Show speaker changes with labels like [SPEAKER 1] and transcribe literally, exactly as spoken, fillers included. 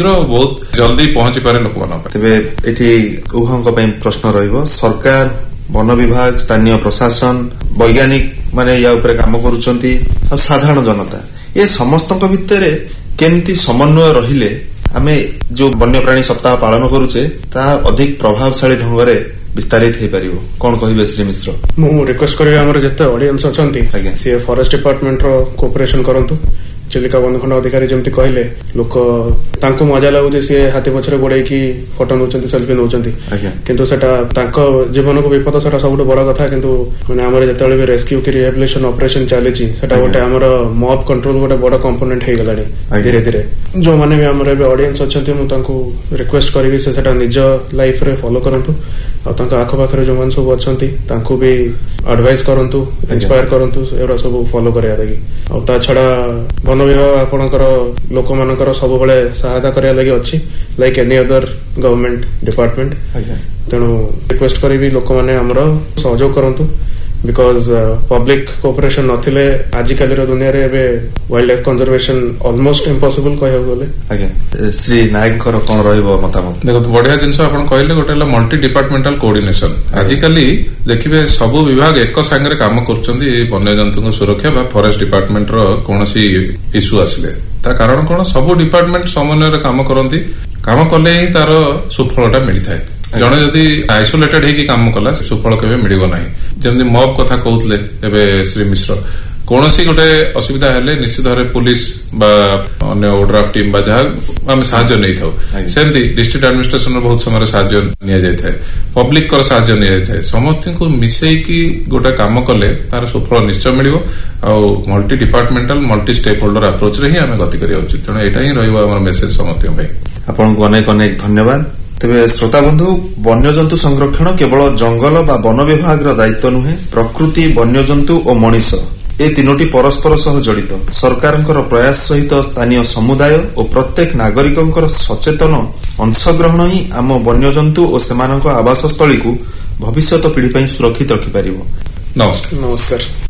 [SPEAKER 1] शीघ्र बहुत जल्दी पहुंची पारे लोक मान
[SPEAKER 2] तेबे एठी उभंक पई प्रश्न रहइबो सरकार वन विभाग स्थानीय प्रशासन वैज्ञानिक माने या ऊपर काम करूचंती आ साधारण जनता ये समस्तक भितर केमती समन्वय रहिले आमे जो वन्यप्राणी सप्ताह पालन करूचे ता अधिक प्रभावशाली ढंग रे विस्तारित हो पारिबो कोन कहिबे श्री मिश्र
[SPEAKER 3] मु रिक्वेस्ट करबे हमर जते ऑडियंस अछंती से फॉरेस्ट डिपार्टमेंट रो कोऑपरेशन करंतु चिलिका वनखंड अधिकारी जमती कहले लोक तांको मजा लागुचे सी हाथी पछरे गोड़े की फोटो नौचंती सेल्फी नौचंती किंतु सेटा तांको जीवन को विपद सेटा सबुठ बड़ कथा किंतु माने हमर जते भी रेस्क्यू की रिहेबिलिटेशन ऑपरेशन चलीची सेटा गोटे हमर मॉब कंट्रोल गोटे बड़ कंपोनेंट हे गलानी धीरे धीरे जो माने भी हमर बे ऑडियंस अछंती मु तांको रिक्वेस्ट करबी से सेटा निज लाइफ रे फॉलो करंतु आ तांका आखो पाखरे जो मान सब अछंती तांको भी एडवाइस करंतु इंस्पायर करंतु एरा सब फॉलो करिया लागि आ ता छडा वन विभाग आपणकर लोक मानकर सब बळे सहायता करिया लागि अछि like any other government department तेणु रिक्वेस्ट करी भी लोक माने हमरो सहयोग करंतु बिकॉज पब्लिक कोऑपरेशन नथिले आजिकाली रो दुनिया रे एबे wild life conservation almost impossible कहय बोले
[SPEAKER 2] आज्ञा श्री नायक कर कोन रहइबो मतामत
[SPEAKER 1] देखो बढ़िया जिंस आपण कहले गोटे मल्टी डिपार्टमेंटल कोऑर्डिनेशन आजिकाली देखिबे सब विभाग एक संगे काम करचंदी वन्य जंतु को सुरक्षा बा फॉरेस्ट डिपार्टमेंट रो कोनोसी इशू आसले ता कारण कोन सब डिपार्टमेंट समन्वय रे काम करंती काम कले ही तार सुफलता मिली थाए जने जदि आइसोलेटेड हेकी काम कला सुफल केबे मिलिबो नाही जेमि मॉब कथा कहउतले एबे श्री मिश्र कोनोसी गोटे असुविधा हेले निश्चित भारे पुलिस बा अन्य ओड्राफ्ट टीम बा जहा हम साहाय्य नै थाउ सेमती डिस्ट्रिक्ट एडमिनिस्ट्रेशन बहुत समय साहाय्य निया जाय थाए पब्लिक कर साहाय्य निया जाय थाए समस्त को मिसई की गोटे काम कले तार सुफल निश्चय मिलिबो आ multi departmental multi stake holder approach रे ही हम गति करिया उचित तने एटा ही रहइबो हमर मेसेज समस्त भाई
[SPEAKER 2] आपन को अनेक अनेक धन्यवाद तेबे श्रोता बंधु वन्यजंतु संरक्षण केवल जंगल बा वन विभाग रो दायित्व नुहे प्रकृति वन्यजंतु और मनीष ए तीनोटी परस्पर सह जड़ित सरकारंकर प्रयास सहित स्थानीय समुदाय और प्रत्येक नागरिकंकर सचेतन अंशग्रहण ही आम वन्यजंतु और सेमानक आवास स्थली को भविष्यत पीढ़ी पई सुरक्षित रखि पारिबो।
[SPEAKER 1] नमस्कार
[SPEAKER 3] नमस्कार।